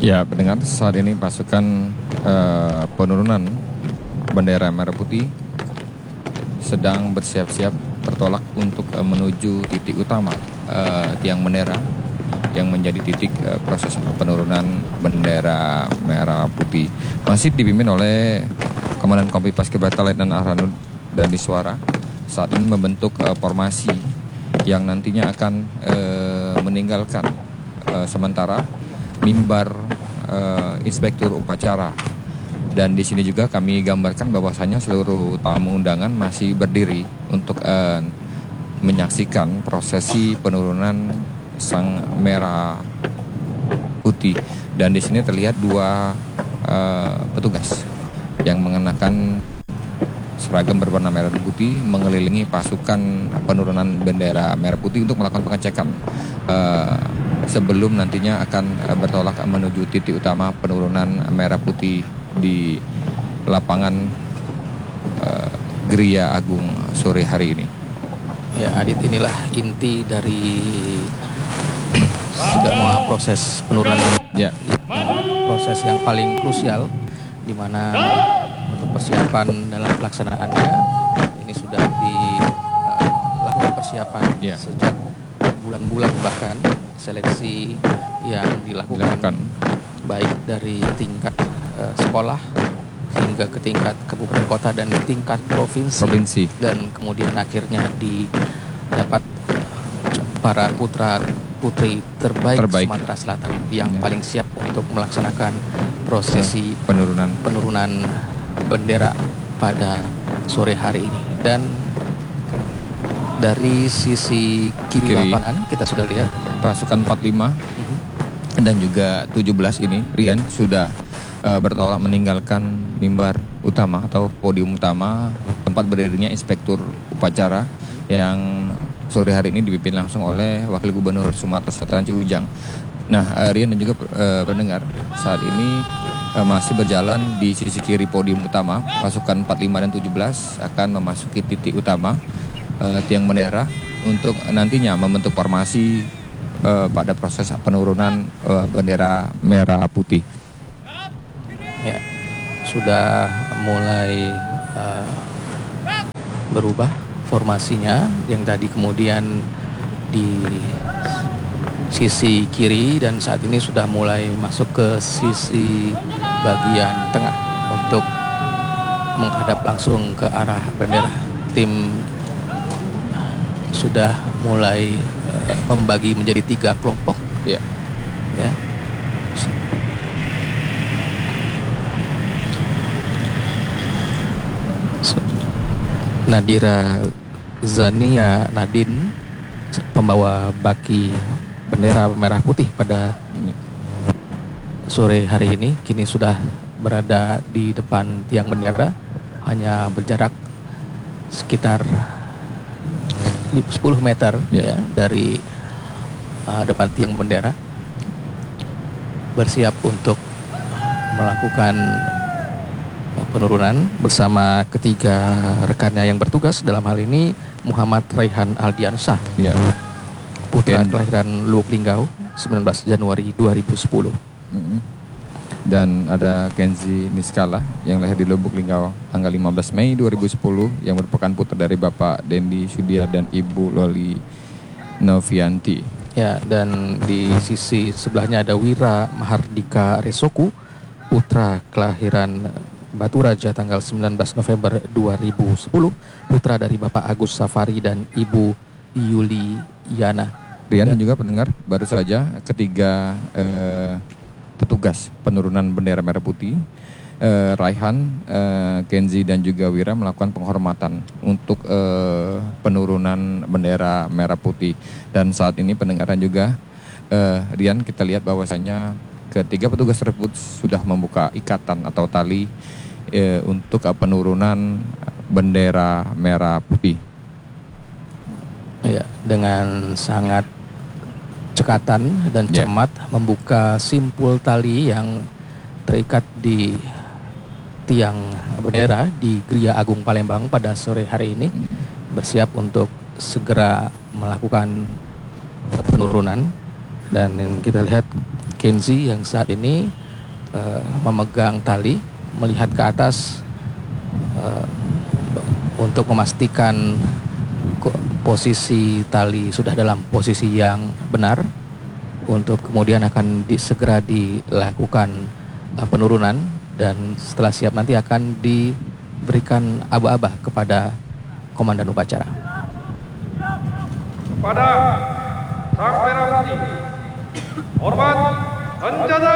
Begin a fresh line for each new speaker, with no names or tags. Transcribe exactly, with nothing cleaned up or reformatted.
Ya, pendengar, saat ini pasukan uh, penurunan bendera merah putih sedang bersiap-siap bertolak untuk uh, menuju titik utama uh, tiang bendera yang menjadi titik uh, proses penurunan bendera merah putih. Masih dipimpin oleh Komandan Kompi Paskibraka Letnan Ahranud dan Diswara. Saat ini membentuk uh, formasi yang nantinya akan uh, meninggalkan uh, sementara mimbar uh, inspektur upacara. Dan di sini juga kami gambarkan bahwasanya seluruh tamu undangan masih berdiri untuk uh, menyaksikan prosesi penurunan sang merah putih. Dan di sini terlihat dua uh, petugas yang mengenakan seragam berwarna merah putih mengelilingi pasukan penurunan bendera merah putih untuk melakukan pengecekan uh, sebelum nantinya akan uh, bertolak menuju titik utama penurunan merah putih di lapangan uh, Geria Agung sore hari ini.
Ya, Adit, inilah inti dari semua proses penurunan.
Ya.
Proses yang paling krusial di mana untuk persiapan dalam pelaksanaannya ini sudah dilakukan persiapan
ya.
Sejak bulan-bulan, bahkan seleksi yang dilakukan, dilakukan. baik dari tingkat uh, sekolah hingga ke tingkat kabupaten kota dan tingkat provinsi,
provinsi.
Dan kemudian akhirnya didapat para putra putri terbaik, terbaik. Sumatera Selatan yang ya. paling siap untuk melaksanakan prosesi
penurunan
penurunan bendera pada sore hari ini. Dan dari sisi kiri, kiri. lapangan kita sudah lihat
pasukan empat puluh lima uh-huh. dan juga tujuh belas ini Rian sudah uh, bertolak meninggalkan mimbar utama atau podium utama tempat berdirinya inspektur upacara yang sore hari ini dipimpin langsung oleh Wakil Gubernur Sumatera Selatan Ci Ujang. Nah, uh, Rian dan juga uh, pendengar, saat ini uh, masih berjalan di sisi kiri podium utama. Pasukan empat puluh lima dan tujuh belas akan memasuki titik utama uh, tiang bendera untuk nantinya membentuk formasi uh, pada proses penurunan uh, bendera merah putih.
Ya, sudah mulai uh, berubah formasinya yang tadi kemudian di sisi kiri dan saat ini sudah mulai masuk ke sisi bagian tengah untuk menghadap langsung ke arah bendera. Tim sudah mulai uh, membagi menjadi tiga kelompok.
Ya.
Ya. Nadira Zania Nadine, pembawa baki bendera merah putih pada sore hari ini, kini sudah berada di depan tiang bendera, hanya berjarak sekitar sepuluh meter ya, ya dari uh, depan tiang bendera, bersiap untuk melakukan penurunan bersama ketiga rekannya yang bertugas. Dalam hal ini Muhammad Raihan Aldiansyah, ya, putra okay. kelahiran Luwuk Linggau sembilan belas Januari dua ribu sepuluh.
Mm-hmm. Dan ada Kenzi Niskala yang lahir di Lubuk Linggau tanggal lima belas Mei dua ribu sepuluh, yang merupakan putra dari Bapak Dendi Sudia dan Ibu Loli Novianti.
Ya, dan di sisi sebelahnya ada Wira Mahardika Resoku, putra kelahiran Batu Raja tanggal sembilan belas November dua ribu sepuluh, putra dari Bapak Agus Safari dan Ibu Yuli Yana.
Rian dan juga pendengar, baru saja ketiga eh, petugas penurunan bendera merah putih, eh, Raihan, eh, Kenzi dan juga Wira melakukan penghormatan untuk eh, penurunan bendera merah putih. Dan saat ini pendengaran juga eh, Rian, kita lihat bahwasanya ketiga petugas tersebut sudah membuka ikatan atau tali E, untuk uh, penurunan bendera merah putih.
Ya, dengan sangat cekatan dan cermat yeah. membuka simpul tali yang terikat di tiang bendera di Geria Agung Palembang pada sore hari ini, bersiap untuk segera melakukan penurunan. Dan kita lihat Kenzi yang saat ini uh, memegang tali, melihat ke atas uh, untuk memastikan posisi tali sudah dalam posisi yang benar, untuk kemudian akan di, segera dilakukan uh, penurunan, dan setelah siap nanti akan diberikan aba-aba kepada komandan upacara.
Kepada Sang Merah Putih, hormat, senjata.